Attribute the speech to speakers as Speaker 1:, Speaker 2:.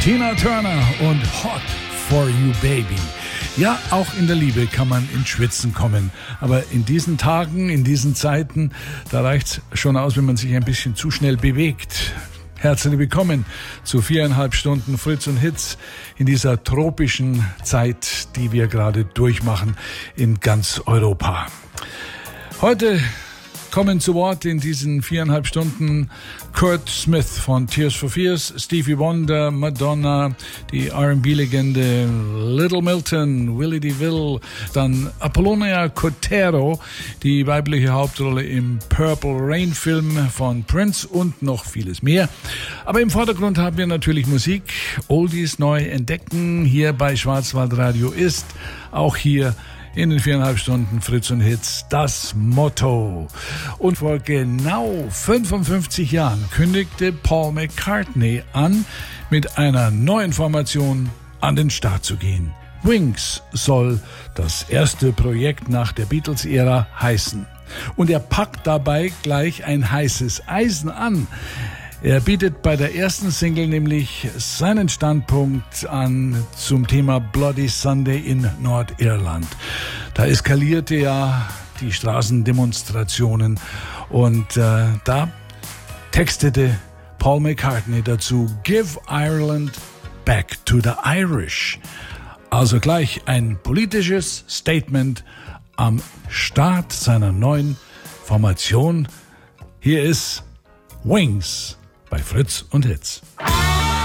Speaker 1: Tina Turner und Hot for You Baby. Ja, auch in der Liebe kann man ins Schwitzen kommen. Aber in diesen Tagen, in diesen Zeiten, da reicht's schon aus, wenn man sich ein bisschen zu schnell bewegt. Herzlich willkommen zu 4,5 Stunden Fritz und Hits in dieser tropischen Zeit, die wir gerade durchmachen in ganz Europa. Heute kommen zu Wort in diesen 4,5 Stunden Kurt Smith von Tears for Fears, Stevie Wonder, Madonna, die R&B-Legende Little Milton, Willie DeVille, dann Apollonia Cotero, die weibliche Hauptrolle im Purple Rain Film von Prince und noch vieles mehr. Aber im Vordergrund haben wir natürlich Musik, Oldies neu entdecken, hier bei Schwarzwaldradio ist auch hier in den 4,5 Stunden Fritz und Hits das Motto. Und vor genau 55 Jahren kündigte Paul McCartney an, mit einer neuen Formation an den Start zu gehen. Wings soll das erste Projekt nach der Beatles-Ära heißen. Und er packt dabei gleich ein heißes Eisen an. Er bietet bei der ersten Single nämlich seinen Standpunkt an zum Thema Bloody Sunday in Nordirland. Da eskalierte ja die Straßendemonstrationen und da textete Paul McCartney dazu: Give Ireland back to the Irish. Also gleich ein politisches Statement am Start seiner neuen Formation. Hier ist Wings bei Fritz und Hits.